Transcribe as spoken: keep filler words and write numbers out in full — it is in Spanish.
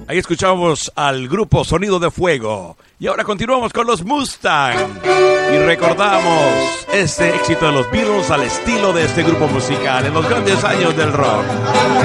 Ahí escuchamos al grupo Sonido de Fuego. Y ahora continuamos con los Mustang. Y recordamos este éxito de los Beatles al estilo de este grupo musical en los grandes años del rock.